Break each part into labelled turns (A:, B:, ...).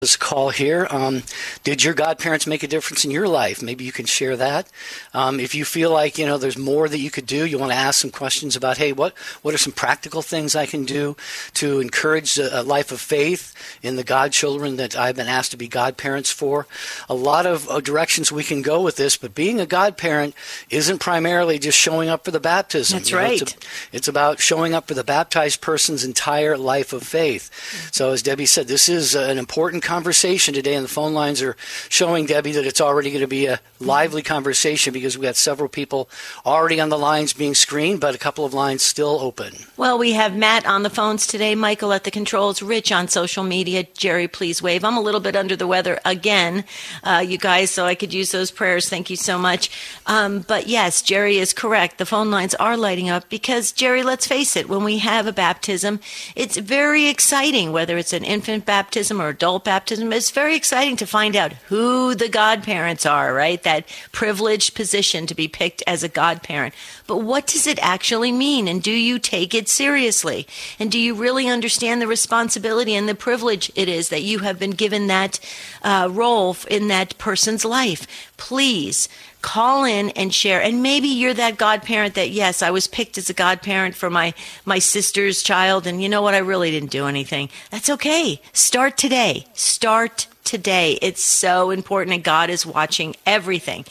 A: This call here. Did your godparents make a difference in your life? Maybe you can share that. If you feel like, there's more that you could do, you want to ask some questions about, hey, what are some practical things I can do to encourage a life of faith in the godchildren that I've been asked to be godparents for? A lot of directions we can go with this, but being a godparent isn't primarily just showing up for the baptism.
B: That's right.
A: It's about showing up for the baptized person's entire life of faith. So as Debbie said, this is an important conversation today, and the phone lines are showing, Debbie, that it's already going to be a lively conversation because we got several people already on the lines being screened, but a couple of lines still open.
B: Well, we have Matt on the phones today, Michael at the controls, Rich on social media. Jerry, please wave. I'm a little bit under the weather again, you guys, so I could use those prayers. Thank you so much. But yes, Jerry is correct. The phone lines are lighting up because, Jerry, let's face it, when we have a baptism, it's very exciting, whether it's an infant baptism or adult baptism. It's very exciting to find out who the godparents are, right? That privileged position to be picked as a godparent. But what does it actually mean? And do you take it seriously? And do you really understand the responsibility and the privilege it is that you have been given that role in that person's life? Please call in and share. And maybe you're that godparent that, yes, I was picked as a godparent for my sister's child, and you know what? I really didn't do anything. That's okay. Start today. Start today. It's so important, and God is watching everything.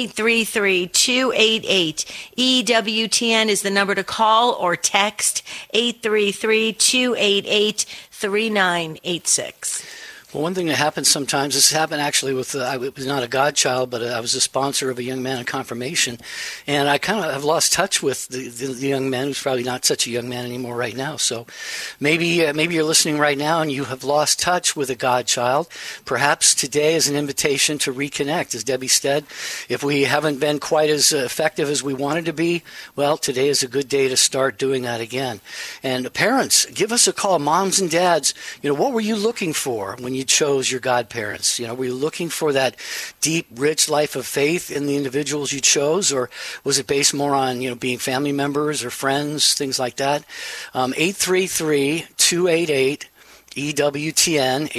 B: 833-288-EWTN is the number to call or text. 833-288-3986.
A: Well, one thing that happens sometimes, this happened actually with, I was not a godchild, but I was a sponsor of a young man in confirmation, and I kind of have lost touch with the young man who's probably not such a young man anymore right now. So maybe you're listening right now and you have lost touch with a godchild. Perhaps today is an invitation to reconnect. As Debbie said, if we haven't been quite as effective as we wanted to be, well, today is a good day to start doing that again. And parents, give us a call. Moms and dads, what were you looking for when you chose your godparents? Were you looking for that deep, rich life of faith in the individuals you chose, or was it based more on, being family members or friends, things like that? 833-288 EWTN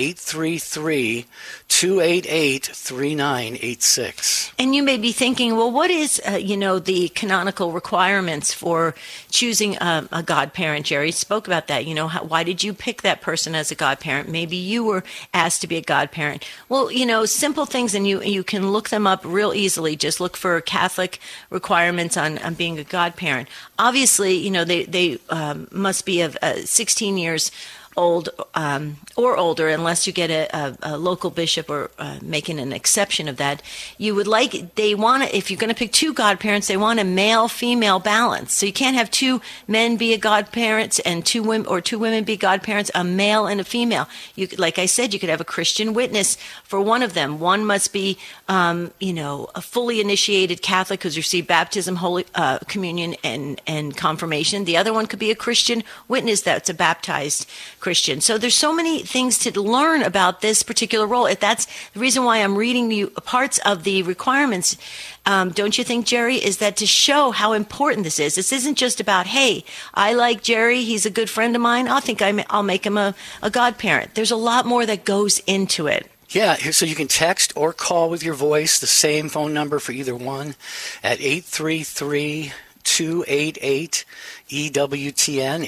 A: 833-288-3986.
B: And you may be thinking, well, what is, the canonical requirements for choosing a godparent? Jerry spoke about that. Why did you pick that person as a godparent? Maybe you were asked to be a godparent. Well, simple things, and you can look them up real easily. Just look for Catholic requirements on being a godparent. Obviously, they must be of 16 years old or older, unless you get a local bishop or making an exception of that. If you're going to pick two godparents, they want a male-female balance. So you can't have two men be a godparents and two women be godparents, a male and a female. Like I said, you could have a Christian witness for one of them. One must be, a fully initiated Catholic who's received baptism, Holy Communion, and confirmation. The other one could be a Christian witness that's a baptized Christian. So there's so many things to learn about this particular role. That's the reason why I'm reading you parts of the requirements. Don't you think, Jerry, is that to show how important this is? This isn't just about, hey, I like Jerry, he's a good friend of mine, I'll make him a godparent. There's a lot more that goes into it.
A: Yeah, so you can text or call with your voice, the same phone number for either one, at 833-288 EWTN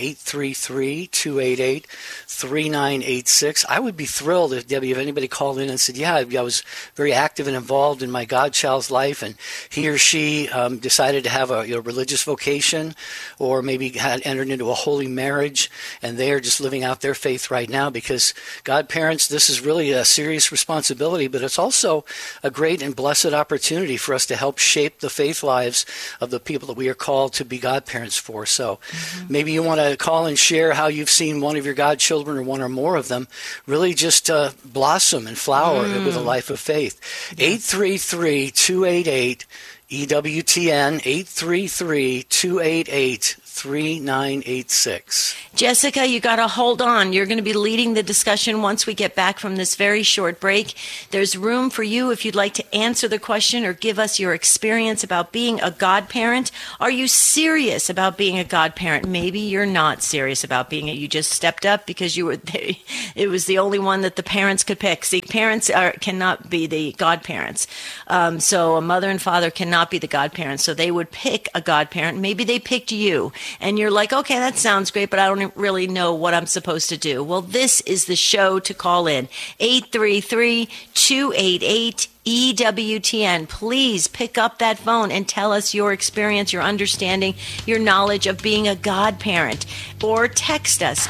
A: 833-288-3986. I would be thrilled if, Debbie, if anybody called in and said, yeah, I was very active and involved in my godchild's life, and he or she decided to have a religious vocation, or maybe had entered into a holy marriage, and they are just living out their faith right now. Because godparents, this is really a serious responsibility, but it's also a great and blessed opportunity for us to help shape the faith lives of the people that we are called to be godparents for. So maybe you want to call and share how you've seen one of your godchildren or one or more of them really just blossom and flower with a life of faith. 833-288 EWTN 833-288 3986.
B: Jessica, you got to hold on. You're going to be leading the discussion once we get back from this very short break. There's room for you if you'd like to answer the question or give us your experience about being a godparent. Are you serious about being a godparent? Maybe you're not serious about being it. You just stepped up because you were there. It was the only one that the parents could pick. See, parents cannot be the godparents. So a mother and father cannot be the godparents. So they would pick a godparent. Maybe they picked you. And you're like, okay, that sounds great, but I don't really know what I'm supposed to do. Well, this is the show to call in. 833-288-EWTN. Please pick up that phone and tell us your experience, your understanding, your knowledge of being a godparent. Or text us,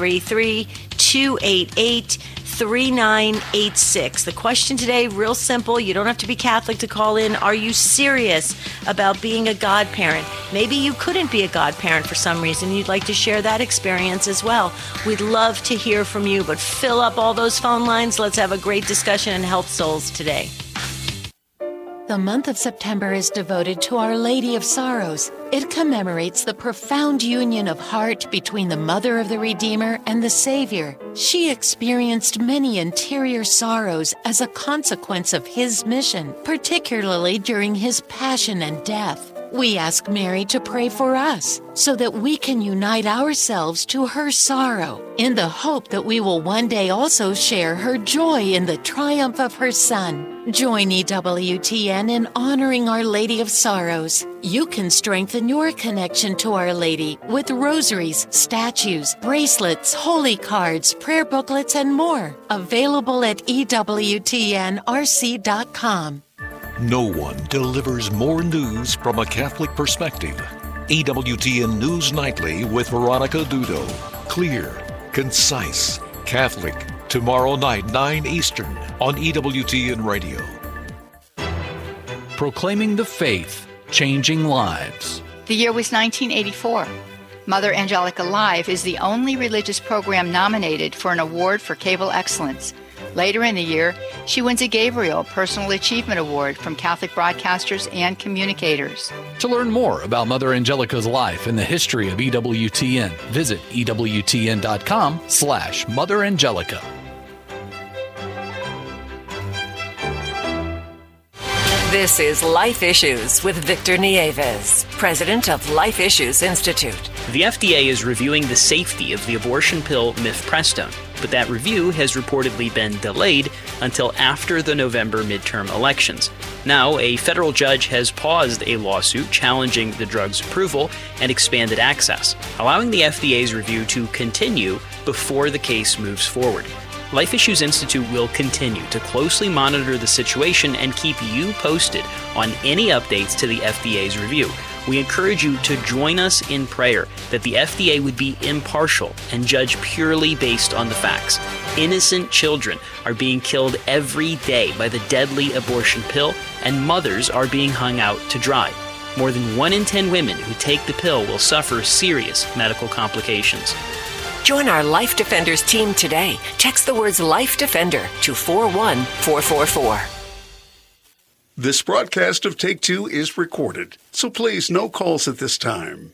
B: 833-288-3986. The question today, real simple. You don't have to be Catholic to call in. Are you serious about being a godparent? Maybe you couldn't be a godparent for some reason. You'd like to share that experience as well. We'd love to hear from you, but fill up all those phone lines. Let's have a great discussion and help souls today.
C: The month of September is devoted to Our Lady of Sorrows. It commemorates the profound union of heart between the Mother of the Redeemer and the Savior. She experienced many interior sorrows as a consequence of His mission, particularly during His passion and death. We ask Mary to pray for us so that we can unite ourselves to her sorrow in the hope that we will one day also share her joy in the triumph of her Son. Join EWTN in honoring Our Lady of Sorrows. You can strengthen your connection to Our Lady with rosaries, statues, bracelets, holy cards, prayer booklets, and more. Available at EWTNRC.com.
D: No one delivers more news from a Catholic perspective. EWTN News Nightly with Veronica Dudo. Clear, concise, Catholic. Tomorrow night, 9 Eastern on EWTN Radio.
E: Proclaiming the faith, changing lives.
F: The year was 1984. Mother Angelica Live is the only religious program nominated for an award for cable excellence. Later in the year, she wins a Gabriel Personal Achievement Award from Catholic broadcasters and communicators.
E: To learn more about Mother Angelica's life and the history of EWTN, visit EWTN.com/Mother Angelica.
G: This is Life Issues with Victor Nieves, president of Life Issues Institute.
H: The FDA is reviewing the safety of the abortion pill mifepristone, but that review has reportedly been delayed until after the November midterm elections. Now, a federal judge has paused a lawsuit challenging the drug's approval and expanded access, allowing the FDA's review to continue before the case moves forward. Life Issues Institute will continue to closely monitor the situation and keep you posted on any updates to the FDA's review. We encourage you to join us in prayer that the FDA would be impartial and judge purely based on the facts. Innocent children are being killed every day by the deadly abortion pill, and mothers are being hung out to dry. More than 1 in 10 women who take the pill will suffer serious medical complications.
G: Join our Life Defenders team today. Text the words Life Defender to 41444.
I: This broadcast of Take Two is recorded, so please no calls at this time.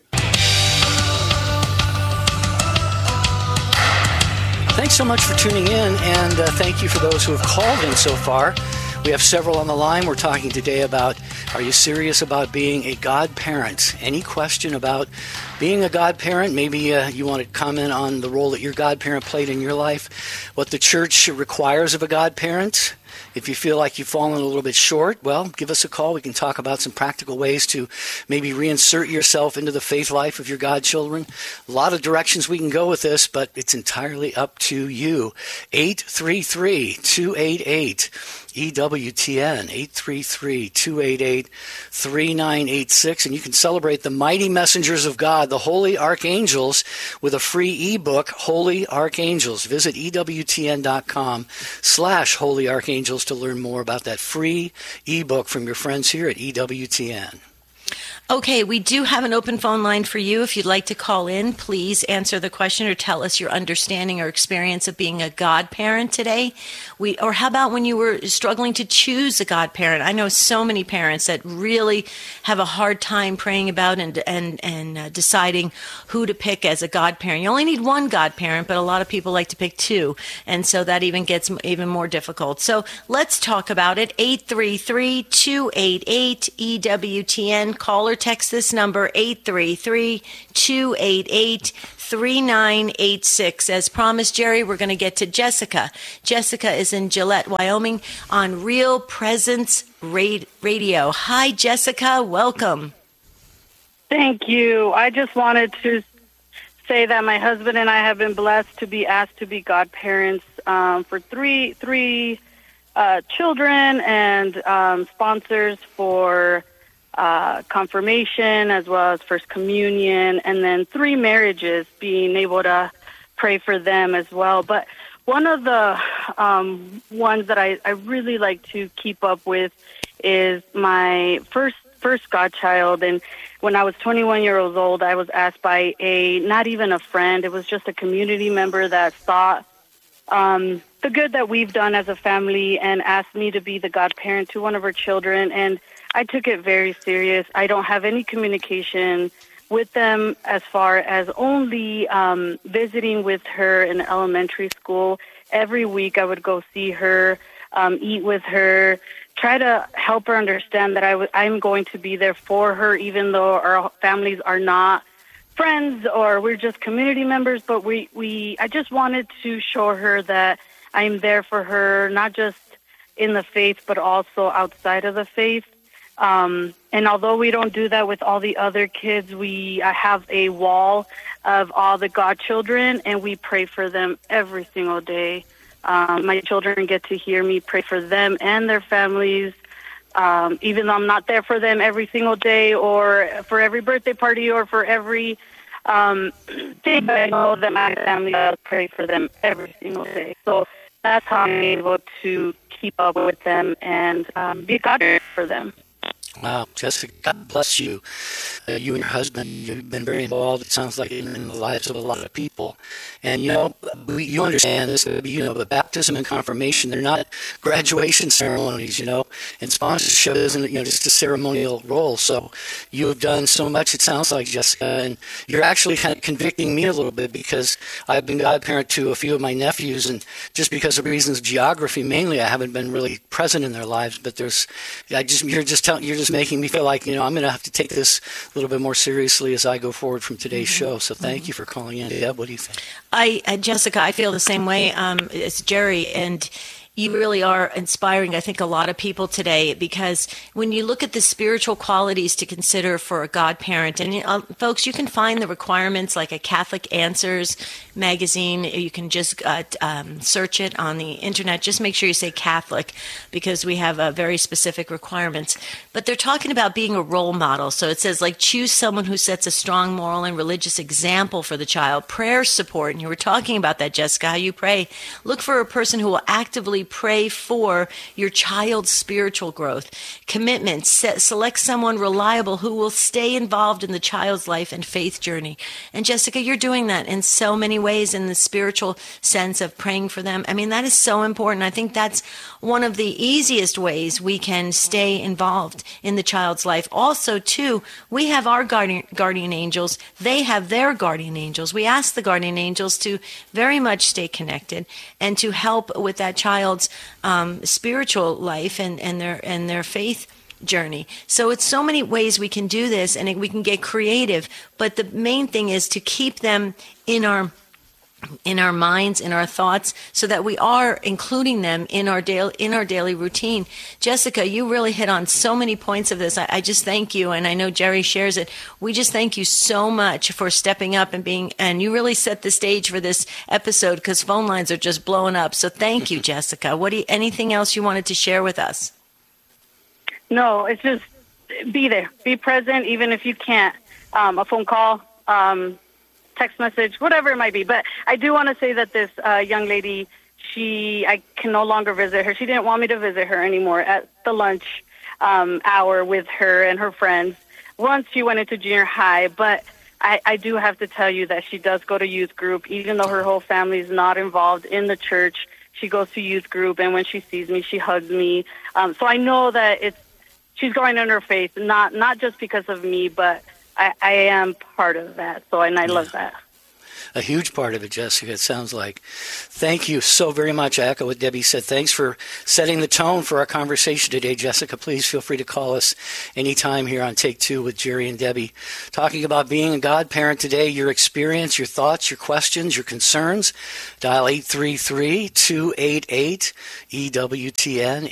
A: Thanks so much for tuning in, and thank you for those who have called in so far. We have several on the line. We're talking today about, are you serious about being a godparent? Any question about being a godparent? Maybe you want to comment on the role that your godparent played in your life, what the church requires of a godparent. If you feel like you've fallen a little bit short, well, give us a call. We can talk about some practical ways to maybe reinsert yourself into the faith life of your godchildren. A lot of directions we can go with this, but it's entirely up to you. 833-288 EWTN, 833-288-3986. And you can celebrate the mighty messengers of God, the Holy Archangels, with a free ebook, Holy Archangels. Visit EWTN.com/Holy Archangels to learn more about that free ebook from your friends here at EWTN.
B: Okay, we do have an open phone line for you. If you'd like to call in, please answer the question or tell us your understanding or experience of being a godparent today. Or how about when you were struggling to choose a godparent? I know so many parents that really have a hard time praying about and deciding who to pick as a godparent. You only need one godparent, but a lot of people like to pick two, and so that even gets even more difficult. So let's talk about it. 833-288-EWTN. Call or text this number, 833-288-3986. As promised, Jerry, we're going to get to Jessica. Jessica is in Gillette, Wyoming on Real Presence Radio. Hi, Jessica. Welcome.
J: Thank you. I just wanted to say that my husband and I have been blessed to be asked to be godparents for three children and sponsors for confirmation as well as First Communion, and then 3 marriages, being able to pray for them as well. But one of the ones that I really like to keep up with is my first godchild. And when I was 21 years old, I was asked by not even a friend, it was just a community member that saw the good that we've done as a family and asked me to be the godparent to one of her children. And I took it very serious. I don't have any communication with them as far as only visiting with her in elementary school. Every week I would go see her, eat with her, try to help her understand that I'm going to be there for her, even though our families are not friends or we're just community members. But I just wanted to show her that I'm there for her, not just in the faith, but also outside of the faith. And although we don't do that with all the other kids, I have a wall of all the godchildren, and we pray for them every single day. My children get to hear me pray for them and their families, even though I'm not there for them every single day or for every birthday party or for every thing. I know that my family does pray for them every single day. So that's how I'm able to keep up with them and be God for them.
A: Wow, Jessica, God bless you. You and your husband, you've been very involved, it sounds like, in the lives of a lot of people. And, you understand this, but baptism and confirmation, they're not graduation ceremonies, and sponsorship isn't, just a ceremonial role. So you have done so much, it sounds like, Jessica, and you're actually kind of convicting me a little bit because I've been godparent to a few of my nephews, and just because of reasons of geography, mainly, I haven't been really present in their lives, but you're just making me feel like, I'm going to have to take this a little bit more seriously as I go forward from today's show. So thank you for calling in. Deb, what do you think?
B: Jessica, I feel the same way as Jerry, and you really are inspiring, I think, a lot of people today, because when you look at the spiritual qualities to consider for a godparent, and folks, you can find the requirements like a Catholic Answers magazine. You can just search it on the internet. Just make sure you say Catholic, because we have very specific requirements. But they're talking about being a role model. So it says, choose someone who sets a strong moral and religious example for the child. Prayer support, and you were talking about that, Jessica, how you pray. Look for a person who will actively pray for your child's spiritual growth. Commitment. Select someone reliable who will stay involved in the child's life and faith journey. And Jessica, you're doing that in so many ways in the spiritual sense of praying for them. I mean, that is so important. I think that's one of the easiest ways we can stay involved in the child's life. Also, too, we have our guardian angels. They have their guardian angels. We ask the guardian angels to very much stay connected and to help with that child's spiritual life and their faith journey. So it's so many ways we can do this, and we can get creative. But the main thing is to keep them in our minds, in our thoughts, so that we are including them in our daily routine. Jessica, you really hit on so many points of this. I just thank you, and I know Jerry shares it. We just thank you so much for stepping up and you really set the stage for this episode, because phone lines are just blowing up. So thank you, Jessica. Anything else you wanted to share with us?
J: No, it's just be there, be present, even if you can't. A phone call, text message, whatever it might be. But I do want to say that this young lady, I can no longer visit her. She didn't want me to visit her anymore at the lunch hour with her and her friends. once she went into junior high, but I do have to tell you that she does go to youth group, even though her whole family is not involved in the church. She goes to youth group, and when she sees me, she hugs me. So I know that she's growing in her faith, not just because of me, but I am part of that. So, and I love that.
A: A huge part of it, Jessica, it sounds like. Thank you so very much. I echo what Debbie said. Thanks for setting the tone for our conversation today, Jessica. Please feel free to call us anytime here on Take Two with Jerry and Debbie. Talking about being a godparent today, your experience, your thoughts, your questions, your concerns. Dial 833-288-EWTN,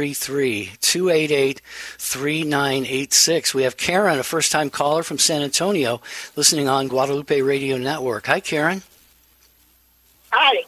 A: 833-288-3986. We have Karen, a first-time caller from San Antonio, listening on Guadalupe Radio Network. Hi, Karen.
K: Hi.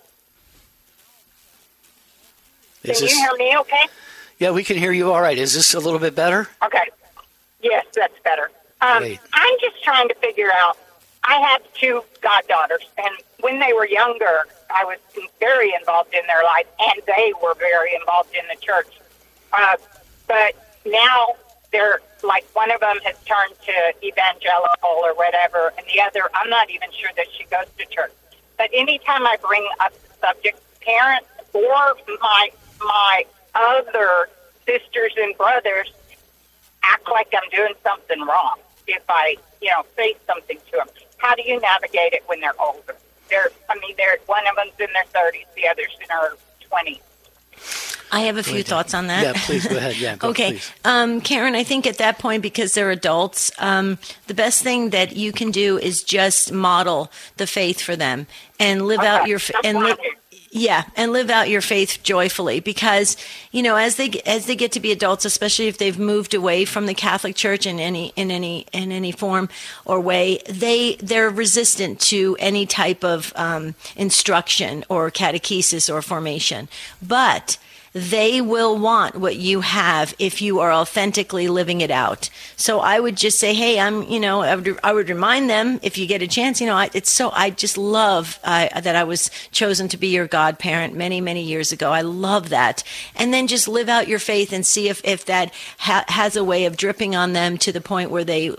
K: Can you hear me okay?
A: Yeah, we can hear you all right. Is this a little bit better?
K: Okay. Yes, that's better.
A: Great.
K: I'm just trying to figure out, I have two goddaughters, and when they were younger, I was very involved in their life, and they were very involved in the church. But now they're like, one of them has turned to evangelical or whatever, and the other, I'm not even sure that she goes to church. But anytime I bring up the subject, parents or my other sisters and brothers act like I'm doing something wrong if I, say something to them. How do you navigate it when they're older? One of them's in their 30s, the other's in her 20s.
B: I have a few thoughts on that.
A: Yeah, please go ahead. Yeah, go,
B: okay. Karen, I think at that point, because they're adults, the best thing that you can do is just model the faith for them and live out your live out your faith joyfully, because as they get to be adults, especially if they've moved away from the Catholic Church in any form or way, they're resistant to any type of instruction or catechesis or formation, but they will want what you have if you are authentically living it out. So I would just say, hey, I would remind them if you get a chance, I just love that I was chosen to be your godparent many, many years ago. I love that. And then just live out your faith and see if that has a way of dripping on them to the point where they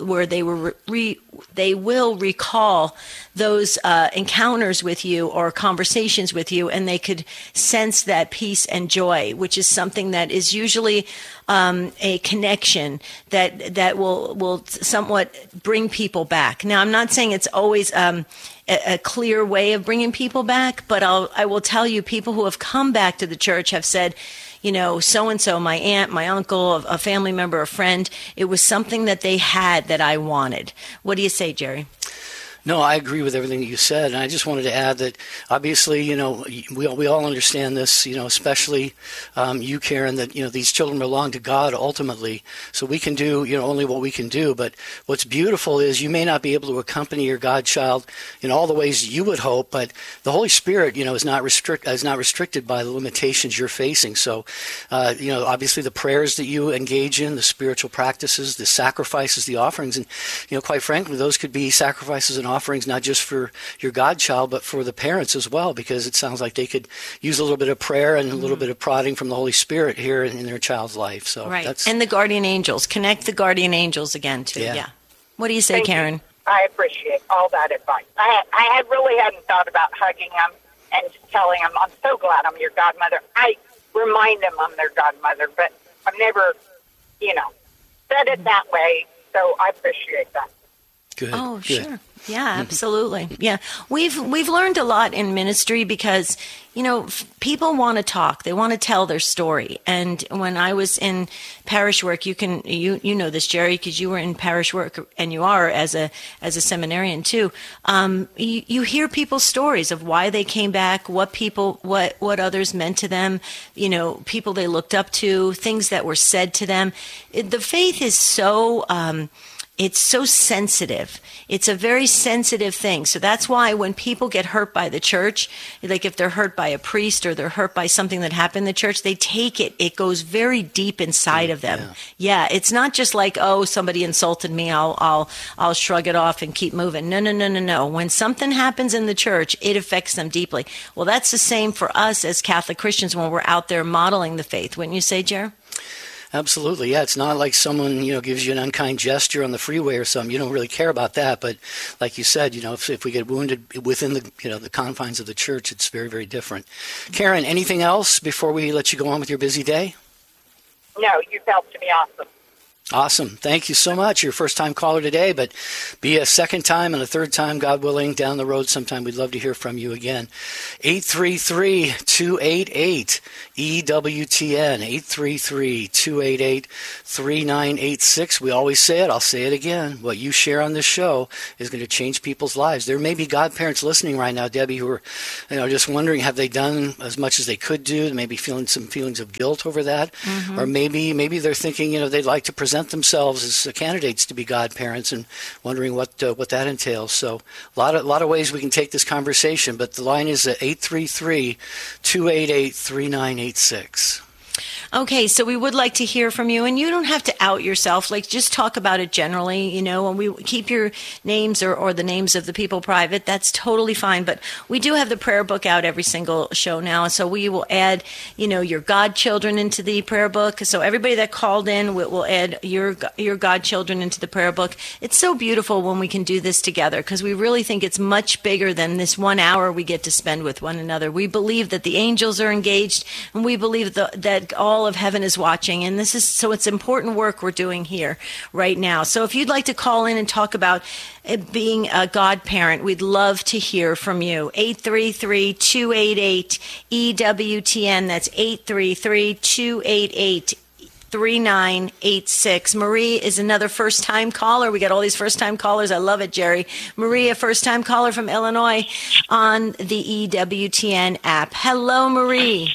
B: will recall those encounters with you or conversations with you, and they could sense that peace and joy, which is something that is usually a connection that will somewhat bring people back. Now, I'm not saying it's always a clear way of bringing people back, but I will tell you, people who have come back to the church have said, so-and-so, my aunt, my uncle, a family member, a friend, it was something that they had that I wanted. What do you say, Jerry?
A: No, I agree with everything that you said, and I just wanted to add that obviously, we all understand this, especially you, Karen, that these children belong to God ultimately, so we can do only what we can do. But what's beautiful is you may not be able to accompany your godchild in all the ways you would hope, but the Holy Spirit, is not restricted by the limitations you're facing. So, obviously the prayers that you engage in, the spiritual practices, the sacrifices, the offerings, and quite frankly, those could be sacrifices and offerings not just for your godchild, but for the parents as well, because it sounds like they could use a little bit of prayer and a little bit of prodding from the Holy Spirit here in their child's life. So
B: right. And the guardian angels. Connect the guardian angels again, too. Yeah. What do you say,
K: Thank
B: Karen?
K: You. I appreciate all that advice. I really hadn't thought about hugging them and just telling them, I'm so glad I'm your godmother. I remind them I'm their godmother, but I've never, said it that way, so I appreciate that.
A: Good.
B: Oh,
A: Good.
B: Sure. Yeah, absolutely. Yeah. We've learned a lot in ministry because, people want to talk. They want to tell their story. And when I was in parish work, you know this, Jerry, because you were in parish work and you are as a seminarian too. You hear people's stories of why they came back, what others meant to them, people they looked up to, things that were said to them. The faith is so, it's so sensitive. It's a very sensitive thing. So that's why when people get hurt by the church, like if they're hurt by a priest or they're hurt by something that happened in the church, they take it. It goes very deep inside of them. Yeah. It's not just like, oh, somebody insulted me, I'll shrug it off and keep moving. No. When something happens in the church, it affects them deeply. Well, that's the same for us as Catholic Christians when we're out there modeling the faith. Wouldn't you say, Jer?
A: Absolutely, yeah. It's not like someone, gives you an unkind gesture on the freeway or something. You don't really care about that. But like you said, if we get wounded within the confines of the church, it's very, very different. Karen, anything else before we let you go on with your busy day?
K: No, you've helped me awesome.
A: Awesome. Thank you so much. You're a first-time caller today, but be a second time and a third time, God willing, down the road sometime. We'd love to hear from you again. 833-288-EWTN, 833-288-3986. We always say it. I'll say it again. What you share on this show is going to change people's lives. There may be godparents listening right now, Debbie, who are just wondering, have they done as much as they could do? They may be feeling some feelings of guilt over that. Mm-hmm. Or maybe they're thinking, they'd like to present themselves as candidates to be godparents and wondering what that entails. So a lot of ways we can take this conversation, but the line is at 833-288-3986.
B: Okay, so we would like to hear from you, and you don't have to out yourself. Like, just talk about it generally, and we keep your names or the names of the people private. That's totally fine. But we do have the prayer book out every single show now, and so we will add, your godchildren into the prayer book. So everybody that called in, we'll add your godchildren into the prayer book. It's so beautiful when we can do this together, because we really think it's much bigger than this 1 hour we get to spend with one another. We believe that the angels are engaged, and we believe that all of heaven is watching, and it's important work we're doing here right now. So if you'd like to call in and talk about being a godparent, we'd love to hear from you. 833-288-EWTN. That's 833-288-3986. Marie is another first-time caller. We got all these first-time callers. I love it, Jerry. Marie, a first-time caller from Illinois on the EWTN app. Hello, Marie.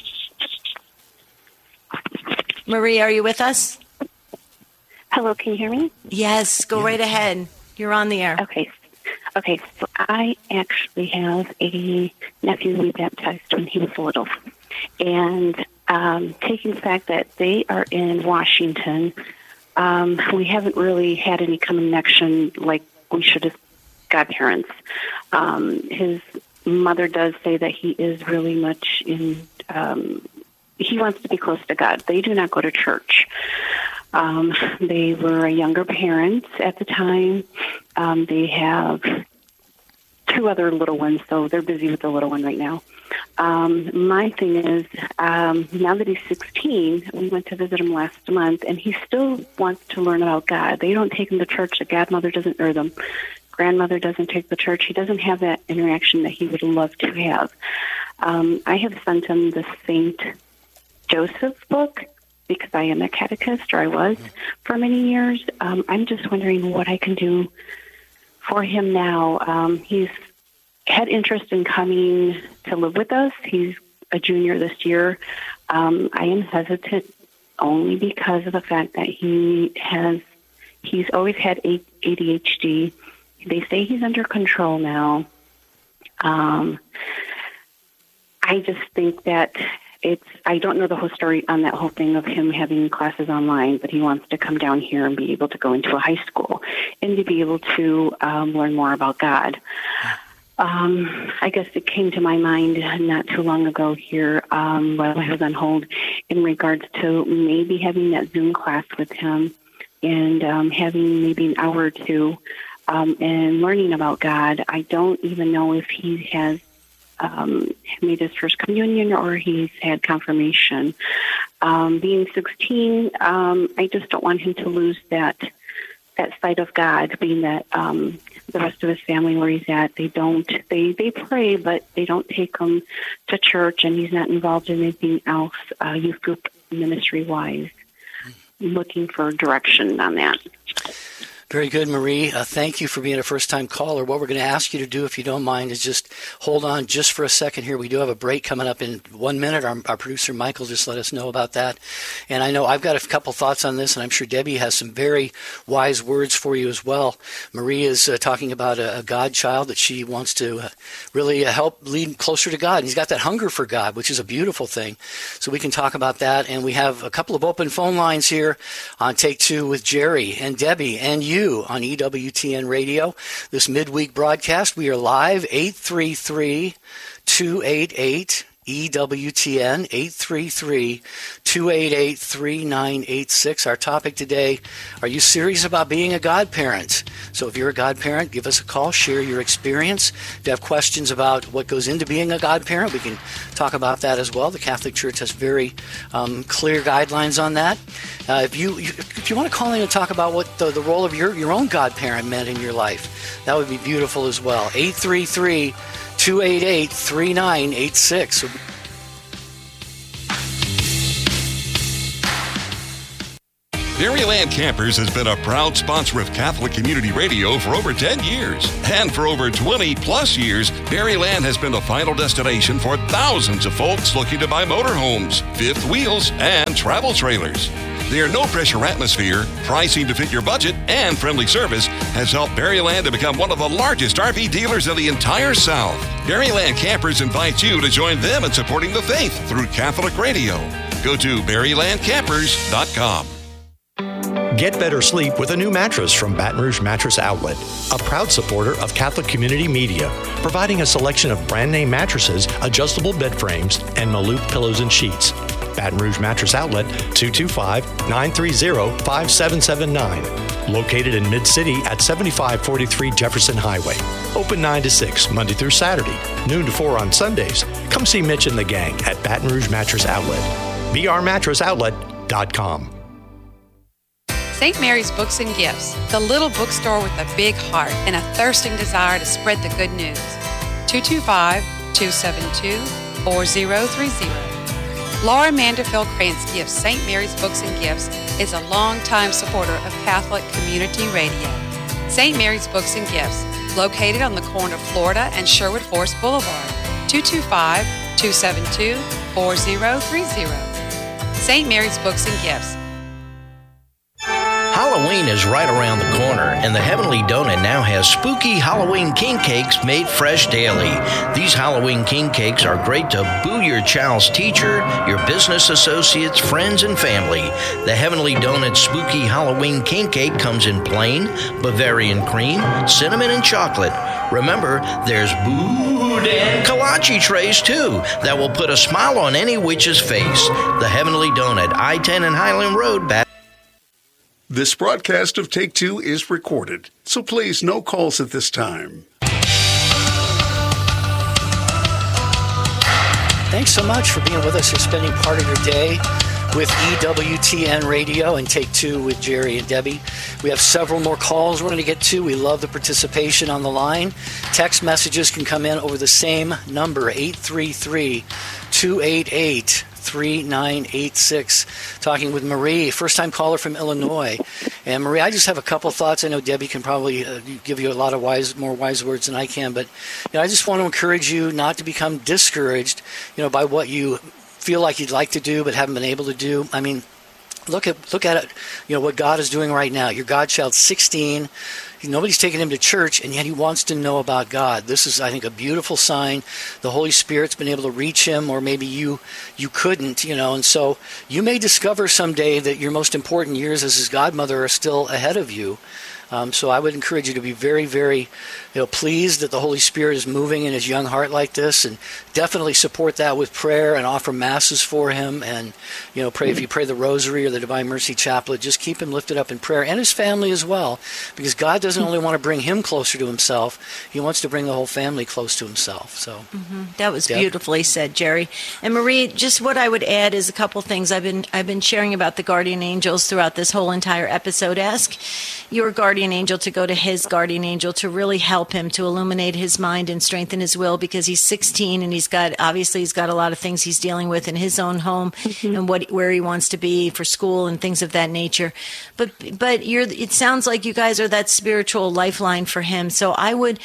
B: Marie, are you with us?
L: Hello, can you hear me?
B: Yes, go right ahead. You're on the air.
L: Okay, so I actually have a nephew we baptized when he was little. And taking the fact that they are in Washington, we haven't really had any connection like we should as godparents. His mother does say that he is really much in... he wants to be close to God. They do not go to church. They were younger parents at the time. They have 2 other little ones, so they're busy with the little one right now. My thing is, now that he's 16, we went to visit him last month, and he still wants to learn about God. They don't take him to church. The grandmother doesn't take the church. He doesn't have that interaction that he would love to have. I have sent him the St. Joseph book because I am a catechist, or I was for many years. I'm just wondering what I can do for him now. He's had interest in coming to live with us. He's a junior this year. I am hesitant only because of the fact that he's always had ADHD. They say he's under control now. I just think that I don't know the whole story on that whole thing of him having classes online, but he wants to come down here and be able to go into a high school and to be able to learn more about God. I guess it came to my mind not too long ago here while I was on hold in regards to maybe having that Zoom class with him and having maybe an hour or two and learning about God. I don't even know if he has made his first communion or he's had confirmation. Being 16, I just don't want him to lose that sight of God, being that the rest of his family where he's at, they pray, but they don't take him to church, and he's not involved in anything else youth group ministry-wise. Looking for direction on that.
A: Very good, Marie. Thank you for being a first-time caller. What we're going to ask you to do, if you don't mind, is just hold on just for a second here. We do have a break coming up in 1 minute. Our producer, Michael, just let us know about that. And I know I've got a couple thoughts on this, and I'm sure Debbie has some very wise words for you as well. Marie is talking about a godchild that she wants to really help lead closer to God. And he's got that hunger for God, which is a beautiful thing. So we can talk about that. And we have a couple of open phone lines here on Take Two with Jerry and Debbie and you on EWTN Radio. This midweek broadcast, we are live, 833-288 EWTN, 833-288-3986. Our topic today, are you serious about being a godparent? So if you're a godparent, give us a call, share your experience. If you have questions about what goes into being a godparent, we can talk about that as well. The Catholic Church has very clear guidelines on that. If you want to call in and talk about what the role of your own godparent meant in your life, that would be beautiful as well. 833-288-3986.
M: Berryland Campers has been a proud sponsor of Catholic Community Radio for over 10 years. And for over 20 plus years, Berryland has been the final destination for thousands of folks looking to buy motorhomes, fifth wheels, and travel trailers. Their no-pressure atmosphere, pricing to fit your budget, and friendly service has helped Berryland to become one of the largest RV dealers in the entire South. Berryland Campers invites you to join them in supporting the faith through Catholic Radio. Go to BerrylandCampers.com.
N: Get better sleep with a new mattress from Baton Rouge Mattress Outlet, a proud supporter of Catholic Community Media, providing a selection of brand name mattresses, adjustable bed frames, and Malouf pillows and sheets. Baton Rouge Mattress Outlet, 225-930-5779. Located in Mid-City at 7543 Jefferson Highway. Open 9 to 6, Monday through Saturday, noon to 4 on Sundays. Come see Mitch and the gang at Baton Rouge Mattress Outlet. brmatressoutlet.com.
O: St. Mary's Books and Gifts, the little bookstore with a big heart and a thirsting desire to spread the good news. 225-272-4030. Laura Manderfield Krantz Gifts St. Mary's Books and Gifts is a longtime supporter of Catholic Community Radio. St. Mary's Books and Gifts, located on the corner of Florida and Sherwood Forest Boulevard. 225-272-4030. St. Mary's Books and Gifts.
P: Halloween is right around the corner, and the Heavenly Donut now has spooky Halloween king cakes made fresh daily. These Halloween king cakes are great to boo your child's teacher, your business associates, friends, and family. The Heavenly Donut spooky Halloween king cake comes in plain, Bavarian cream, cinnamon, and chocolate. Remember, there's boudin kolache trays, too, that will put a smile on any witch's face. The Heavenly Donut, I-10 and Highland Road,
I: This broadcast of Take Two is recorded, so please no calls at this time.
A: Thanks so much for being with us and spending part of your day with EWTN Radio and Take Two with Jerry and Debbie. We have several more calls we're going to get to. We love the participation on the line. Text messages can come in over the same number, 833-288-3986. Talking with Marie, first-time caller from Illinois. And Marie, I just have a couple thoughts. I know Debbie can probably give you a lot of more wise words than I can, but I just want to encourage you not to become discouraged, by what you feel like you'd like to do but haven't been able to do. I mean, look at it, what God is doing right now. Your godchild's 16. Nobody's taking him to church, and yet he wants to know about God. This is, I think, a beautiful sign. The Holy Spirit's been able to reach him, or maybe you couldn't, and so you may discover someday that your most important years as his godmother are still ahead of you. So I would encourage you to be very, very pleased that the Holy Spirit is moving in his young heart like this, and definitely support that with prayer and offer masses for him, and pray. If you pray the Rosary or the Divine Mercy Chaplet, just keep him lifted up in prayer, and his family as well, because God doesn't only want to bring him closer to himself, he wants to bring the whole family close to himself. So
B: that was beautifully said, Jerry. And Marie, just what I would add is a couple things. I've been sharing about the guardian angels throughout this whole entire episode. Ask your guardian angel to go to his guardian angel to really help him to illuminate his mind and strengthen his will, because he's 16 and he's got a lot of things he's dealing with in his own home and where he wants to be for school and things of that nature. But it sounds like you guys are that spiritual lifeline for him. So I would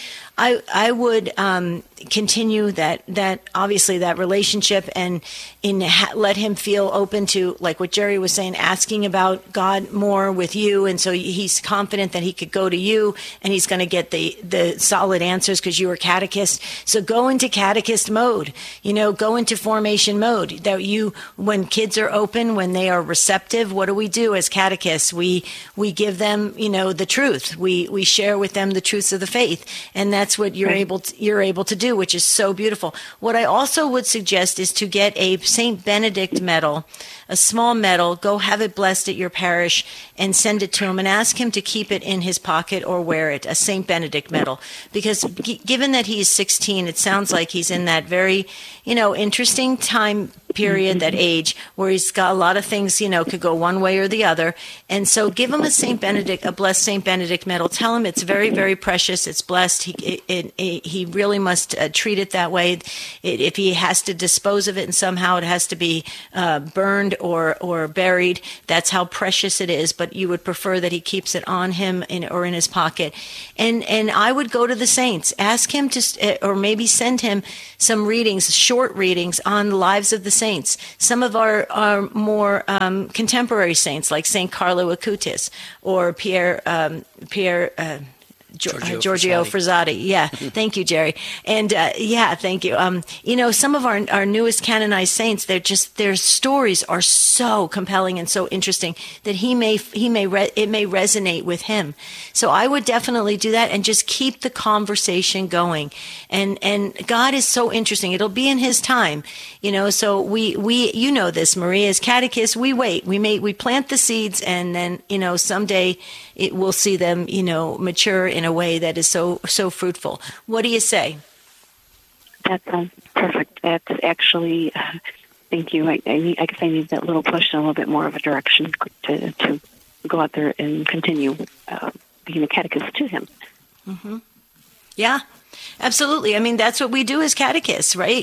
B: continue that obviously that relationship, and let him feel open to, like what Jerry was saying, asking about God more with you, and so he's confident that he could go to you and he's going to get the solid answers because you are catechist. So go into catechist mode, go into formation mode. That when kids are open, when they are receptive, what do we do as catechists? We give them the truth. We share with them the truths of the faith, and that's that's what you're able to do, which is so beautiful. What I also would suggest is to get a St. Benedict medal, a small medal, go have it blessed at your parish and send it to him and ask him to keep it in his pocket or wear it, a St. Benedict medal. Because given that he's 16, it sounds like he's in that very, interesting time period, that age where he's got a lot of things, could go one way or the other. And so give him a blessed St. Benedict medal. Tell him it's very, very precious. It's blessed. He really must treat it that way. If he has to dispose of it and somehow it has to be burned or buried, that's how precious it is. But you would prefer that he keeps it on him or in his pocket. And I would go to the saints, ask him to, or maybe send him some readings, short readings on the lives of the saints. Some of our more contemporary saints, like Saint Carlo Acutis or Giorgio Frassati. Yeah. Thank you, Jerry. And thank you. Some of our newest canonized saints, their stories are so compelling and so interesting that it may resonate with him. So I would definitely do that and just keep the conversation going. And God is so interesting. It'll be in his time, so we this, Maria, as catechists, we wait. We plant the seeds and then, someday we'll see them, mature in a way that is so fruitful. What do you say?
L: That sounds perfect. That's actually, thank you. I guess I need that little push and a little bit more of a direction to go out there and continue being a catechist to him.
B: Mm-hmm. Yeah. Absolutely. I mean, that's what we do as catechists, right?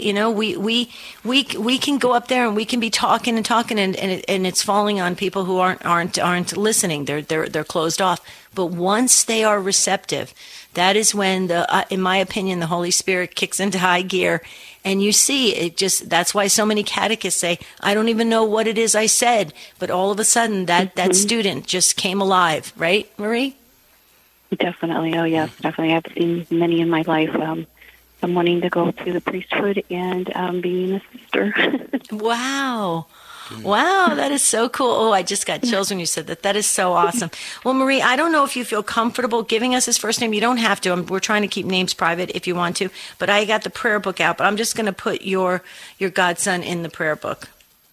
B: We can go up there and we can be talking and it's falling on people who aren't listening. They're closed off. But once they are receptive, that is when in my opinion, the Holy Spirit kicks into high gear. And you see, that's why so many catechists say, I don't even know what it is I said. But all of a sudden that student just came alive, right, Marie?
L: Definitely. Oh, yes, definitely. I've seen many in my life. I'm wanting to go to the priesthood and being a sister.
B: Wow. Wow, that is so cool. Oh, I just got chills when you said that. That is so awesome. Well, Marie, I don't know if you feel comfortable giving us his first name. You don't have to. We're trying to keep names private if you want to. But I got the prayer book out. But I'm just going to put your godson in the prayer book.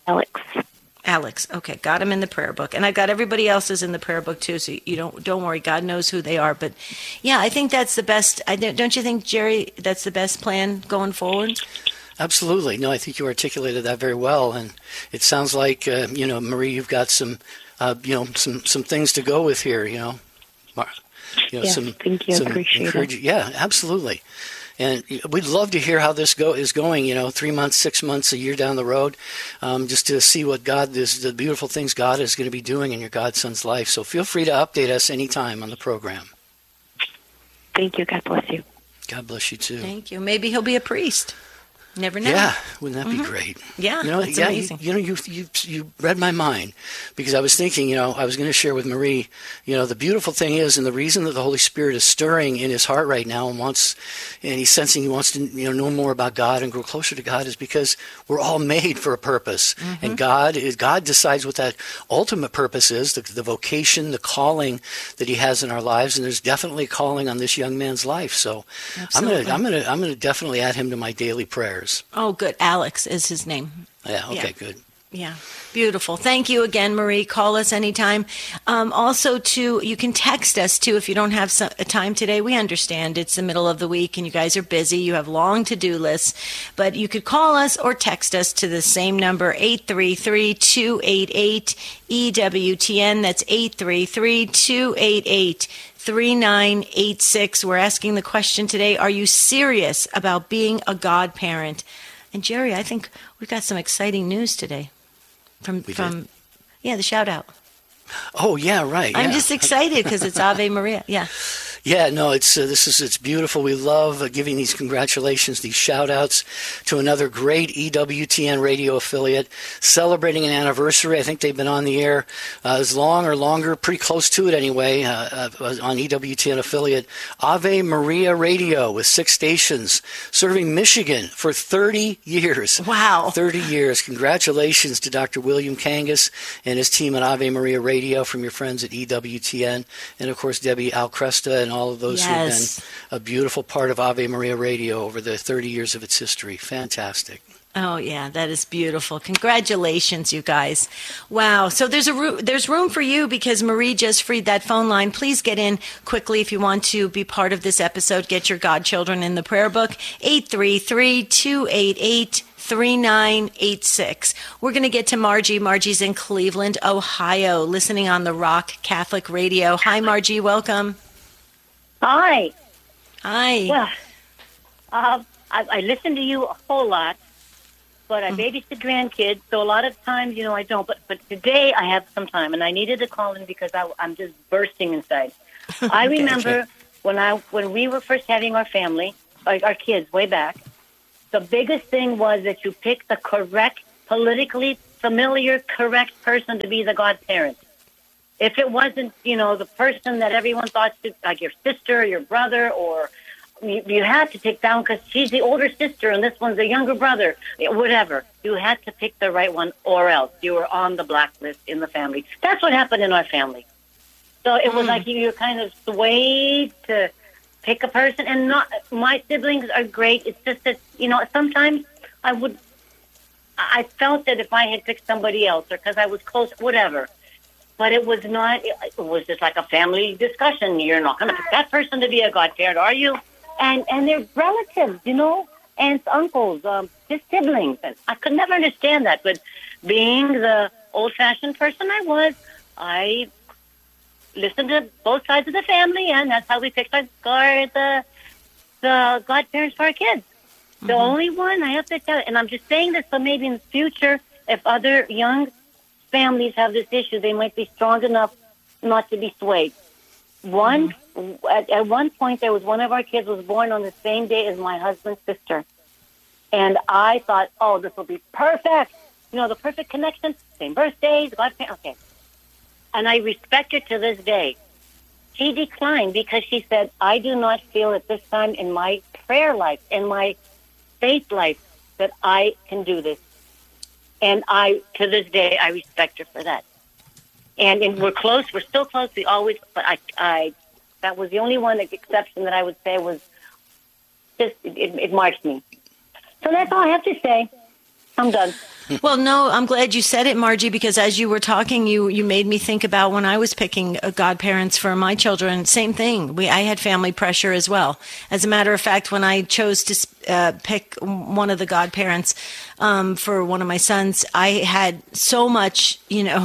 B: Alex. Okay, got him in the prayer book. And I got everybody else's in the prayer book too, so you don't worry. God knows who they are. But yeah, I think that's the best. Don't you think, Jerry, that's the best plan going forward?
A: Absolutely. No, I think you articulated that very well. And it sounds like, Marie, you've got some things to go with here,
L: Yes, thank you. I appreciate it.
A: Yeah, absolutely. And we'd love to hear how this is going, 3 months, 6 months, a year down the road, just to see what the beautiful things God is going to be doing in your godson's life. So feel free to update us anytime on the program.
L: Thank you. God bless you.
A: God bless you, too.
B: Thank you. Maybe he'll be a priest. Never know.
A: Yeah, wouldn't that be great?
B: Yeah, that's amazing.
A: You read my mind, because I was thinking, I was going to share with Marie, the beautiful thing is, and the reason that the Holy Spirit is stirring in his heart right now and he's sensing he wants to know more about God and grow closer to God, is because we're all made for a purpose, and God decides what that ultimate purpose is, the vocation, the calling that he has in our lives, and there's definitely a calling on this young man's life. So
B: absolutely.
A: I'm gonna definitely add him to my daily prayers.
B: Oh, good. Alex is his name.
A: Yeah, okay, good.
B: Yeah, beautiful. Thank you again, Marie. Call us anytime. Also, you can text us, too, if you don't have a time today. We understand it's the middle of the week and you guys are busy. You have long to-do lists. But you could call us or text us to the same number, 833-288-EWTN. That's 833-288-3986. We're asking the question today, are you serious about being a godparent? And Jerry, I think we've got some exciting news today from the shout out.
A: Oh, yeah, right.
B: I'm just excited because it's Ave Maria. Yeah.
A: Yeah, no, it's beautiful. We love giving these congratulations, these shout-outs to another great EWTN radio affiliate celebrating an anniversary. I think they've been on the air as long or longer, pretty close to it anyway, on EWTN affiliate Ave Maria Radio with 6 stations serving Michigan for 30 years.
B: Wow.
A: 30 years. Congratulations to Dr. William Kangas and his team at Ave Maria Radio from your friends at EWTN, and, of course, Debbie Alcresta and all of those who have been a beautiful part of Ave Maria Radio over the 30 years of its history. Fantastic.
B: Oh, yeah, that is beautiful. Congratulations, you guys. Wow. So there's room for you because Marie just freed that phone line. Please get in quickly if you want to be part of this episode. Get your godchildren in the prayer book, 833-288-3986. We're going to get to Margie. Margie's in Cleveland, Ohio, listening on the Rock Catholic Radio. Hi, Margie. Welcome.
Q: Hi.
B: Hi.
Q: Well, I listen to you a whole lot. But I babysit grandkids, so a lot of times, I don't. But today I have some time, and I needed to call in because I'm just bursting inside. I remember when we were first having our family, our kids way back, the biggest thing was that you pick the correct, politically familiar, correct person to be the godparent. If it wasn't, the person that everyone thought, like your sister, or your brother, or you had to pick down because she's the older sister and this one's the younger brother, whatever. You had to pick the right one or else you were on the blacklist in the family. That's what happened in our family. So it was like you were kind of swayed to pick a person. And not my siblings are great. It's just that, sometimes I felt that if I had picked somebody else or because I was close, whatever. But it was not, it was just like a family discussion. You're not going to pick that person to be a godparent, are you? And they're relatives, aunts, uncles, just siblings. And I could never understand that. But being the old-fashioned person I listened to both sides of the family, and that's how we picked the godparents for our kids. The only one I have to tell you, and I'm just saying this so maybe in the future, if other young families have this issue, they might be strong enough not to be swayed. At one point, there was one of our kids was born on the same day as my husband's sister. And I thought, oh, this will be perfect. The perfect connection, same birthdays, godparents. Okay. And I respect her to this day. She declined because she said, I do not feel at this time in my prayer life, in my faith life, that I can do this. And to this day, I respect her for that. And we're close. We're still close. We always, but that was the only one exception that I would say was just, it marked me. So that's all I have to say. I'm done.
B: Well, no, I'm glad you said it, Margie, because as you were talking, you made me think about when I was picking godparents for my children. Same thing. I had family pressure as well. As a matter of fact, when I chose to pick one of the godparents for one of my sons, I had so much,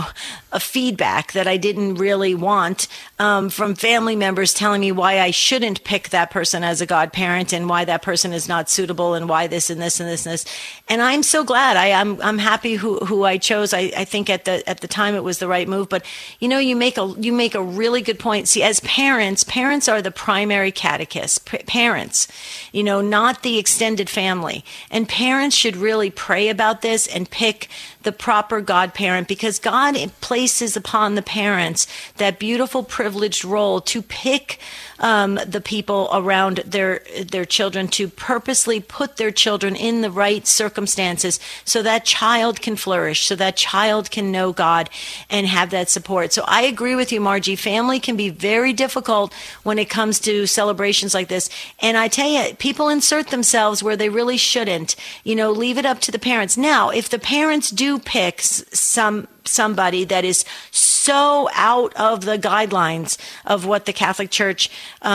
B: a feedback that I didn't really want from family members telling me why I shouldn't pick that person as a godparent and why that person is not suitable and why this and this and this and this. And I'm so glad. I'm happy who I chose. I think at the time it was the right move. But you make a really good point. See, as parents are the primary catechists. Parents, not the extended family. And parents should really pray about this and pick the proper godparent, because God places upon the parents that beautiful privileged role to pick the people around their children, to purposely put their children in the right circumstances so that child can flourish, so that child can know God and have that support. So I agree with you, Margie. Family can be very difficult when it comes to celebrations like this. And I tell you, people insert themselves where they really shouldn't. Leave it up to the parents. Now, if the parents do pick somebody that is so out of the guidelines of what the Catholic Church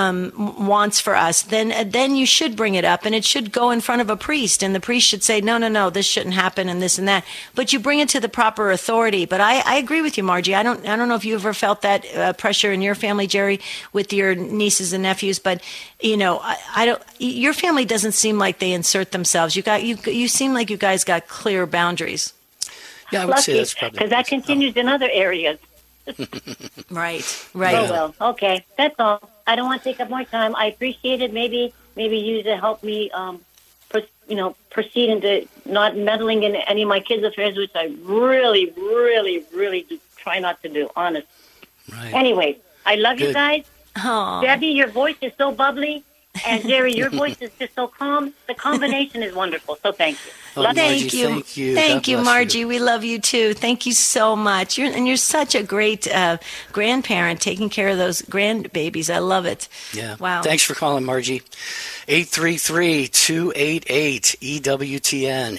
B: wants for us, then you should bring it up, and it should go in front of a priest, and the priest should say, no, this shouldn't happen, and this and that. But you bring it to the proper authority. But I agree with you, Margie. I don't know if you ever felt that pressure in your family, Jerry, with your nieces and nephews, but I don't. Your family doesn't seem like they insert themselves. You seem like you guys got clear boundaries.
A: Yeah, I would say that's probably
Q: because that continues in other areas.
B: Right.
Q: Oh well, okay, that's all. I don't want to take up more time. I appreciate it. Maybe you to help me, proceed into not meddling in any of my kids' affairs, which I really, really, really do try not to do. Honest.
A: Right.
Q: Anyway, I love
A: Good.
Q: you guys.
B: Aww.
Q: Debbie, your voice is so bubbly. And Jerry, your voice is just so calm. The combination is wonderful. So thank you.
B: Thank you. Thank you,
A: God bless
B: Margie.
A: you.
B: We love you too. Thank you so much. You're such a great grandparent, taking care of those grandbabies. I love it.
A: Yeah.
B: Wow.
A: Thanks for calling, Margie. 833-288-EWTN.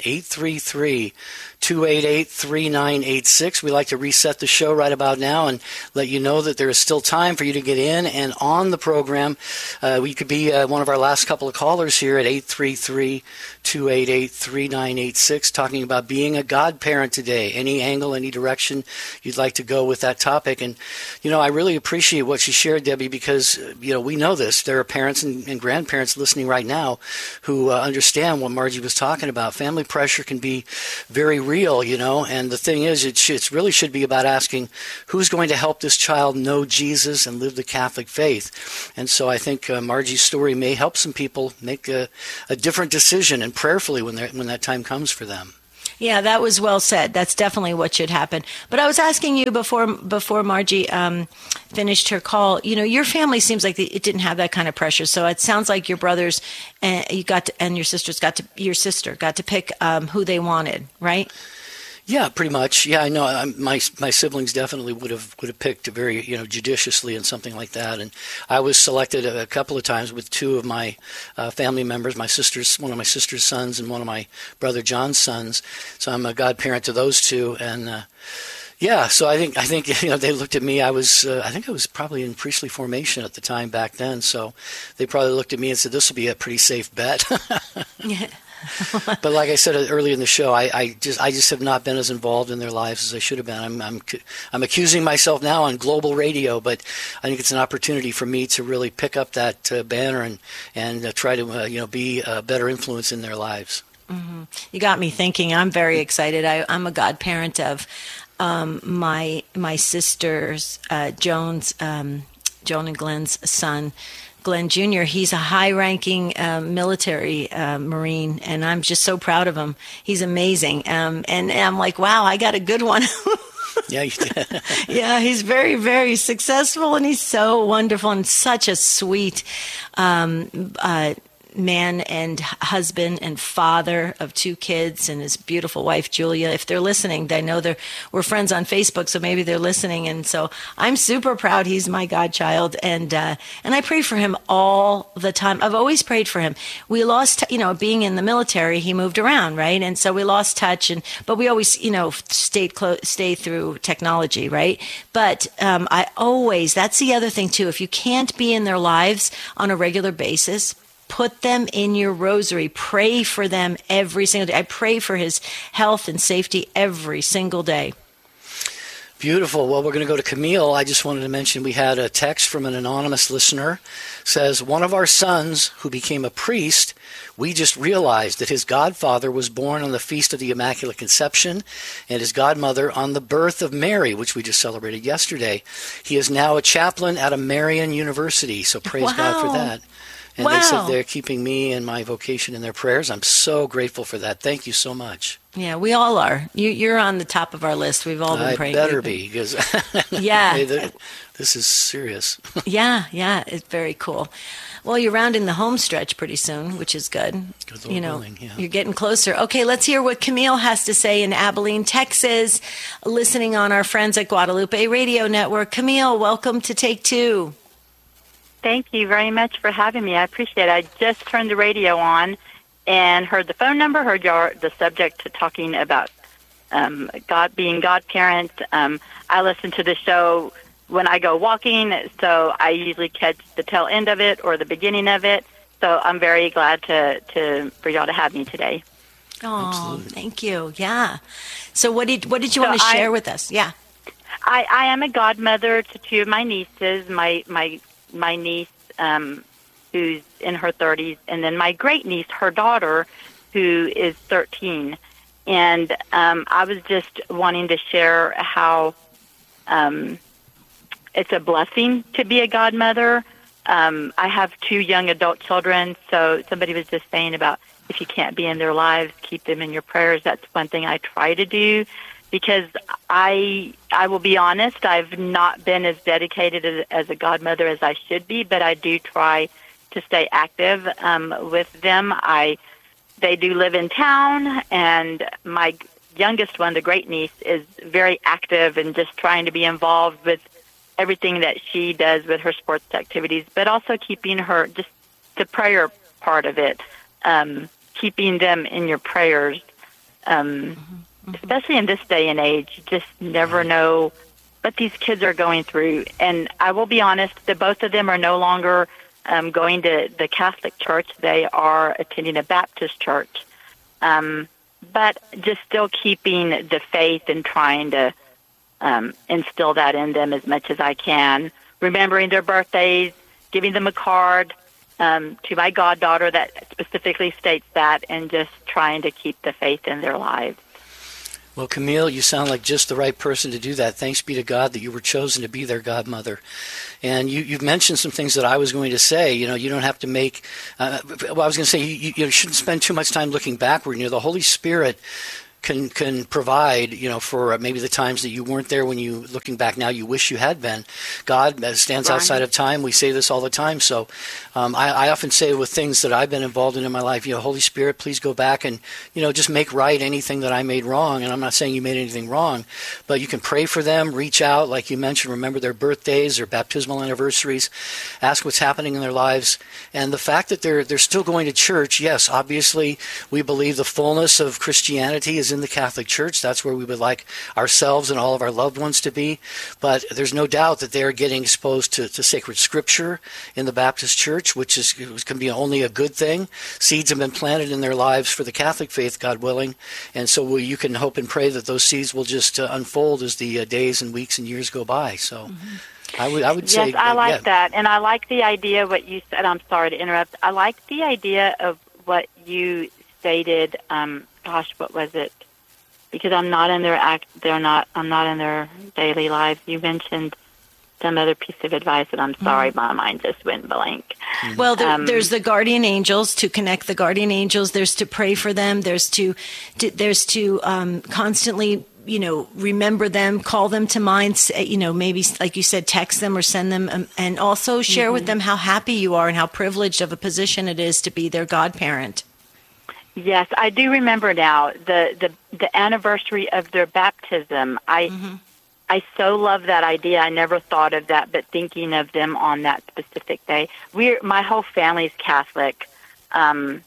A: 833-288-3986. We like to reset the show right about now and let you know that there is still time for you to get in and on the program. We could be one of our last couple of callers here at 833-288-3986, talking about being a godparent today. Any angle, any direction you'd like to go with that topic. And, I really appreciate what she shared, Debbie, because, we know this. There are parents and grandparents listening right now who understand what Margie was talking about. Family pressure can be very real, and the thing is, it really should be about asking who's going to help this child know Jesus and live the Catholic faith. And so I think Margie's story may help some people make a different decision, and prayerfully when that time comes for them.
B: Yeah, that was well said. That's definitely what should happen. But I was asking you before Margie finished her call. Your family seems like it didn't have that kind of pressure. So it sounds like your brothers and your sister got to pick who they wanted, right?
A: Yeah, pretty much. Yeah, I know. My siblings definitely would have picked very judiciously and something like that. And I was selected a couple of times with two of my family members, one of my sister's sons and one of my brother John's sons. So I'm a godparent to those two. And yeah, so I think they looked at me. I think I was probably in priestly formation at the time back then. So they probably looked at me and said, "This will be a pretty safe bet."
B: Yeah.
A: But like I said earlier in the show, I just have not been as involved in their lives as I should have been. I'm accusing myself now on global radio, but I think it's an opportunity for me to really pick up that banner and try to be a better influence in their lives.
B: Mm-hmm. You got me thinking. I'm very excited. I'm a godparent of my sisters, Joan and Glenn's son. Glenn Jr., he's a high-ranking military Marine, and I'm just so proud of him. He's amazing. And I'm like, wow, I got a good one.
A: Yeah, you did.
B: Yeah, he's very, very successful, and he's so wonderful and such a sweet man and husband and father of two kids and his beautiful wife, Julia. If they're listening, I know we're friends on Facebook, so maybe they're listening. And so I'm super proud he's my godchild. And I pray for him all the time. I've always prayed for him. We lost, being in the military, he moved around, right? And so we lost touch, but we always, stay through technology, right? But that's the other thing too. If you can't be in their lives on a regular basis, put them in your rosary. Pray for them every single day. I pray for his health and safety every single day.
A: Beautiful. Well, we're going to go to Camille. I just wanted to mention we had a text from an anonymous listener. Says, one of our sons who became a priest, we just realized that his godfather was born on the Feast of the Immaculate Conception and his godmother on the birth of Mary, which we just celebrated yesterday. He is now a chaplain at a Marian university, so praise God for that. And they said they're keeping me and my vocation in their prayers. I'm so grateful for that. Thank you so much.
B: Yeah, we all are. You're on the top of our list. We've all been praying.
A: I better be, because
B: yeah,
A: this is serious.
B: Yeah, it's very cool. Well, you're rounding the home stretch pretty soon, which is good.
A: Good Lord willing, yeah.
B: You're getting closer. Okay, let's hear what Camille has to say in Abilene, Texas, listening on our friends at Guadalupe Radio Network. Camille, welcome to Take Two.
R: Thank you very much for having me. I appreciate it. I just turned the radio on and heard the phone number, heard the subject talking about God being godparent. I listen to the show when I go walking, so I usually catch the tail end of it or the beginning of it. So I'm very glad for y'all to have me today.
B: Oh, thank you. Yeah. So what did you want to share with us? Yeah.
R: I am a godmother to two of my nieces. My niece, who's in her 30s, and then my great niece, her daughter, who is 13. And I was just wanting to share how it's a blessing to be a godmother. I have two young adult children, so somebody was just saying about if you can't be in their lives, keep them in your prayers. That's one thing I try to do. Because I will be honest, I've not been as dedicated as a godmother as I should be, but I do try to stay active with them. They do live in town, and my youngest one, the great niece, is very active and just trying to be involved with everything that she does with her sports activities, but also keeping her, just the prayer part of it, keeping them in your prayers, especially in this day and age. You just never know what these kids are going through. And I will be honest, that both of them are no longer going to the Catholic Church. They are attending a Baptist church. But just still keeping the faith and trying to instill that in them as much as I can. Remembering their birthdays, giving them a card to my goddaughter that specifically states that, and just trying to keep the faith in their lives.
A: Well, Camille, you sound like just the right person to do that. Thanks be to God that you were chosen to be their godmother. And you've mentioned some things that I was going to say. You know, you don't have to make I was going to say you shouldn't spend too much time looking backward. You know, the Holy Spirit can provide, you know, for maybe the times that you weren't there when you, looking back now, you wish you had been. God stands outside of time. We say this all the time. So I often say with things that I've been involved in my life, you know, Holy Spirit, please go back and, you know, just make right anything that I made wrong. And I'm not saying you made anything wrong, but you can pray for them, reach out, like you mentioned, remember their birthdays, their baptismal anniversaries, ask what's happening in their lives. And the fact that they're still going to church, yes, obviously we believe the fullness of Christianity is in the Catholic Church. That's where we would like ourselves and all of our loved ones to be. But there's no doubt that they're getting exposed to sacred scripture in the Baptist Church, which can be only a good thing. Seeds have been planted in their lives for the Catholic faith, God willing. And so you can hope and pray that those seeds will just unfold as the days and weeks and years go by. So I would say...
R: Yes, I like that. And I like the idea, what you said. I'm sorry to interrupt. I like the idea of what you stated. What was it? Because I'm not in their I'm not in their daily lives. You mentioned some other piece of advice, and I'm sorry, my mind just went blank.
B: Well, there's the guardian angels, to connect the guardian angels. There's to pray for them. There's to constantly, you know, remember them, call them to mind. You know, maybe like you said, text them or send them, and also share with them how happy you are and how privileged of a position it is to be their godparent.
R: Yes, I do remember now the anniversary of their baptism. I so love that idea. I never thought of that, but thinking of them on that specific day. My whole family's Catholic, and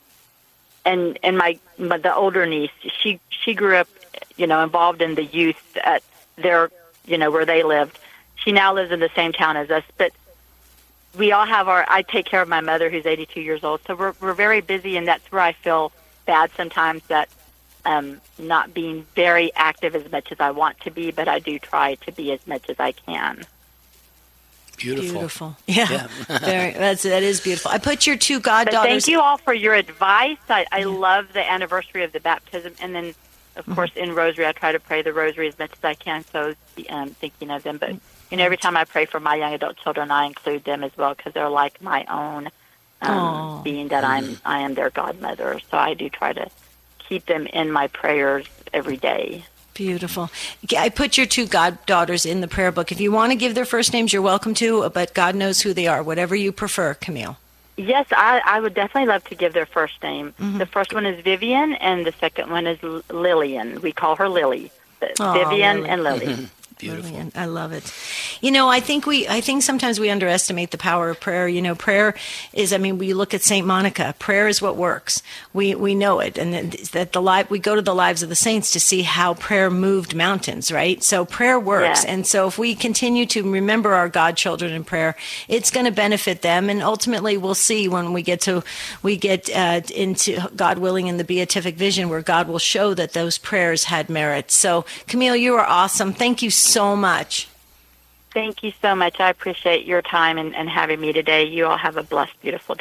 R: the older niece, she grew up, you know, involved in the youth at their, you know, where they lived. She now lives in the same town as us, but we all have I take care of my mother, who's 82 years old, so we're very busy, and that's where I feel bad sometimes, that not being very active as much as I want to be, but I do try to be as much as I can.
A: Beautiful.
B: Yeah. That is beautiful. I put your two goddaughters...
R: Thank you all for your advice. I love the anniversary of the baptism, and then, of course, in Rosary, I try to pray the Rosary as much as I can, so thinking of them. But, you know, every time I pray for my young adult children, I include them as well, because they're like my own. Being that I am their godmother, so I do try to keep them in my prayers every day.
B: Beautiful. I put your two goddaughters in the prayer book. If you want to give their first names, you're welcome to, but God knows who they are, whatever you prefer, Camille.
R: Yes, I would definitely love to give their first name. The first one is Vivian, and the second one is Lillian. We call her Lily. Vivian
B: Lily.
R: And Lily.
A: Beautiful.
B: Brilliant. I love it. You know, I think sometimes we underestimate the power of prayer. You know, prayer is, we look at St. Monica. Prayer is what works. We know it. And that we go to the lives of the saints to see how prayer moved mountains, right? So prayer works. Yeah. And so if we continue to remember our godchildren in prayer, it's going to benefit them. And ultimately we'll see when we get into, God willing, in the beatific vision, where God will show that those prayers had merit. So Camille, you are awesome. Thank you so much.
R: Thank you so much. I appreciate your time and having me today. You all have a blessed, beautiful day.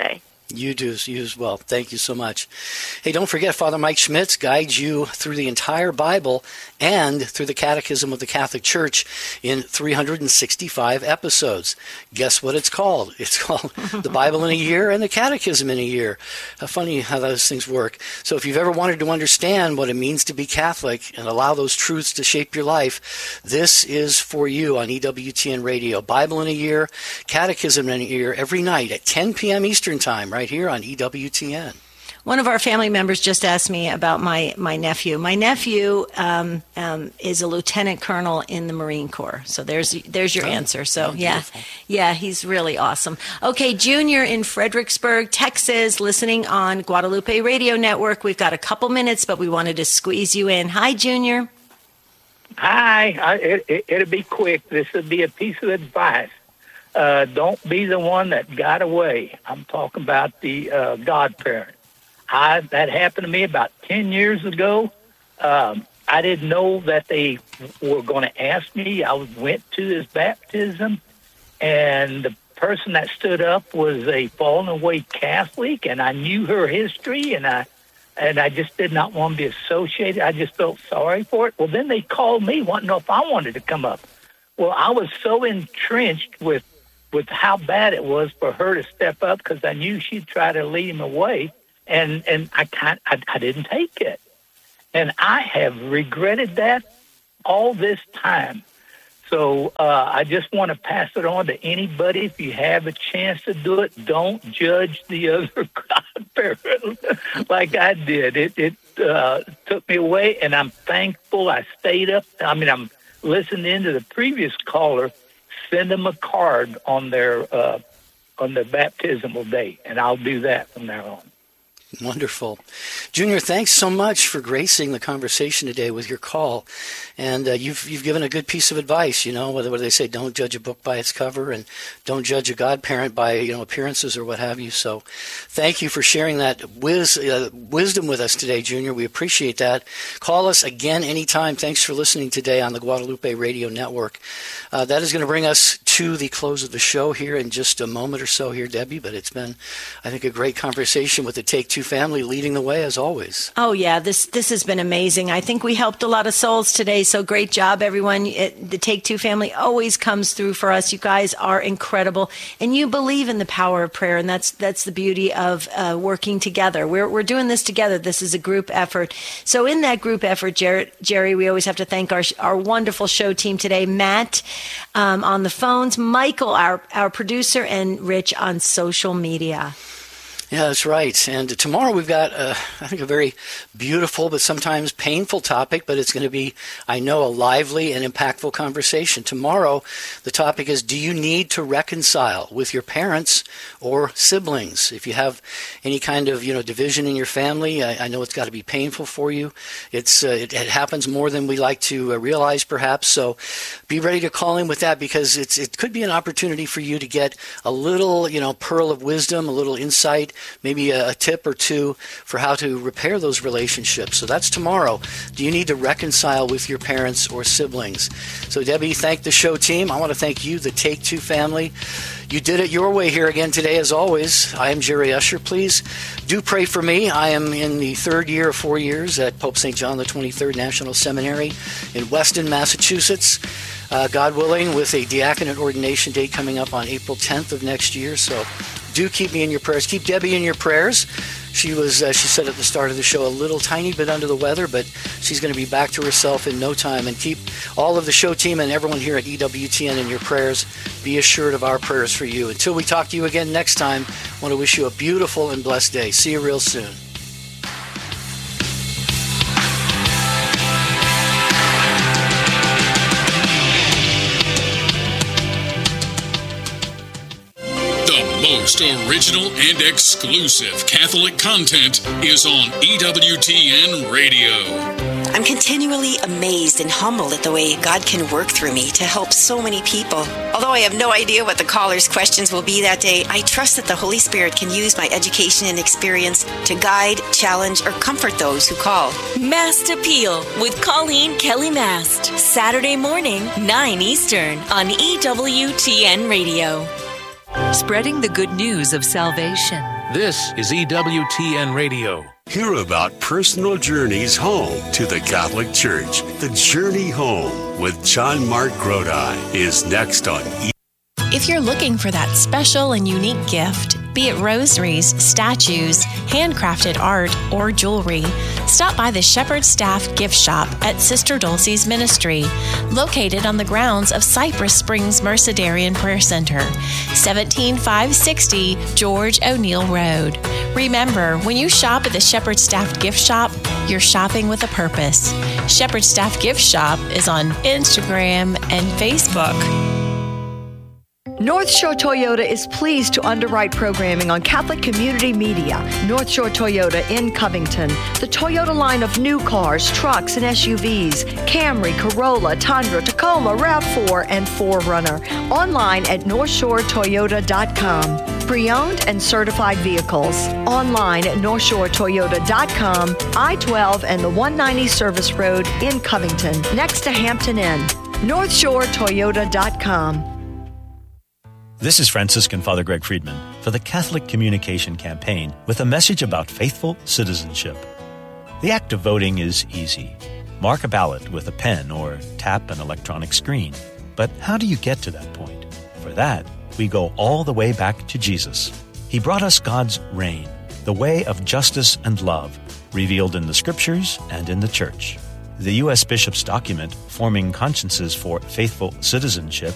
A: You do, you as well. Thank you so much. Hey, don't forget, Father Mike Schmitz guides you through the entire Bible and through the Catechism of the Catholic Church in 365 episodes. Guess what it's called? It's called The Bible in a Year and the Catechism in a Year. Funny how those things work. So if you've ever wanted to understand what it means to be Catholic and allow those truths to shape your life, this is for you on EWTN Radio. Bible in a Year, Catechism in a Year, every night at 10 p.m. Eastern Time, right here on EWTN.
B: One of our family members just asked me about my nephew. My nephew is a lieutenant colonel in the Marine Corps. So there's your answer. So yeah, he's really awesome. Okay, Junior in Fredericksburg, Texas, listening on Guadalupe Radio Network. We've got a couple minutes, but we wanted to squeeze you in. Hi, Junior.
S: Hi. It'll be quick. This would be a piece of advice. Don't be the one that got away. I'm talking about the godparent. That happened to me about 10 years ago. I didn't know that they were going to ask me. I went to his baptism, and the person that stood up was a fallen away Catholic, and I knew her history, and I just did not want to be associated. I just felt sorry for it. Well, then they called me wanting to know if I wanted to come up. Well, I was so entrenched with how bad it was for her to step up because I knew she'd try to lead him away, and I didn't take it. And I have regretted that all this time. So I just want to pass it on to anybody. If you have a chance to do it, don't judge the other godparent like I did. It took me away, and I'm thankful I stayed up. I mean, I'm listening to the previous caller. Send them a card on their baptismal day, and I'll do that from now on.
A: Wonderful. Junior, thanks so much for gracing the conversation today with your call. And you've given a good piece of advice, whether they say don't judge a book by its cover and don't judge a godparent by, appearances or what have you. So thank you for sharing that wisdom with us today, Junior. We appreciate that. Call us again anytime. Thanks for listening today on the Guadalupe Radio Network. That is going to bring us to the close of the show here in just a moment or so here, Debbie. But it's been, I think, a great conversation with the Take Two family leading the way as always.
B: Oh yeah, this has been amazing. I think we helped a lot of souls today, so great job everyone. The Take Two family always comes through for us. You guys are incredible, and you believe in the power of prayer, and that's the beauty of working together. We're doing this together. This is a group effort. So in that group effort, Jerry, we always have to thank our wonderful show team today, Matt on the phones, Michael, our producer, and Rich on social media.
A: Yeah, that's right. And tomorrow we've got, I think, a very beautiful but sometimes painful topic, but it's going to be, I know, a lively and impactful conversation. Tomorrow, the topic is, do you need to reconcile with your parents or siblings? If you have any kind of, division in your family, I know it's got to be painful for you. It happens more than we like to realize, perhaps. So be ready to call in with that, because it could be an opportunity for you to get a little, pearl of wisdom, a little insight, maybe a tip or two for how to repair those relationships. So that's tomorrow. Do you need to reconcile with your parents or siblings? So Debbie, thank the show team. I want to thank you, the Take Two family. You did it your way here again today, as always. I am Jerry Usher. Please do pray for me. I am in the third year of 4 years at Pope St. John the 23rd National Seminary in Weston, Massachusetts. God willing, with a diaconate ordination date coming up on April 10th of next year. So do keep me in your prayers. Keep Debbie in your prayers. She said at the start of the show, a little tiny bit under the weather, but she's going to be back to herself in no time. And keep all of the show team and everyone here at EWTN in your prayers. Be assured of our prayers for you. Until we talk to you again next time, I want to wish you a beautiful and blessed day. See you real soon.
T: Most original and exclusive Catholic content is on EWTN Radio.
U: I'm continually amazed and humbled at the way God can work through me to help so many people. Although I have no idea what the caller's questions will be that day, I trust that the Holy Spirit can use my education and experience to guide, challenge, or comfort those who call.
V: Mast Appeal with Colleen Kelly Mast. Saturday morning, 9 Eastern on EWTN Radio.
W: Spreading the good news of salvation.
E: This is EWTN Radio.
I: Hear about personal journeys home to the Catholic Church. The Journey Home with John Mark Grodi is next on
C: If you're looking for that special and unique gift, be it rosaries, statues, handcrafted art, or jewelry, stop by the Shepherd Staff Gift Shop at Sister Dulcie's Ministry, located on the grounds of Cypress Springs Mercedarian Prayer Center, 17560 George O'Neill Road. Remember, when you shop at the Shepherd Staff Gift Shop, you're shopping with a purpose. Shepherd Staff Gift Shop is on Instagram and Facebook.
D: North Shore Toyota is pleased to underwrite programming on Catholic Community Media. North Shore Toyota in Covington. The Toyota line of new cars, trucks, and SUVs. Camry, Corolla, Tundra, Tacoma, RAV4, and 4Runner. Online at NorthShoreToyota.com. Pre-owned and certified vehicles. Online at NorthShoreToyota.com. I-12 and the 190 Service Road in Covington, next to Hampton Inn. NorthShoreToyota.com.
W: This is Franciscan Father Greg Friedman for the Catholic Communication Campaign with a message about faithful citizenship. The act of voting is easy. Mark a ballot with a pen or tap an electronic screen. But how do you get to that point? For that, we go all the way back to Jesus. He brought us God's reign, the way of justice and love, revealed in the Scriptures and in the Church. The U.S. Bishop's document, Forming Consciences for Faithful Citizenship,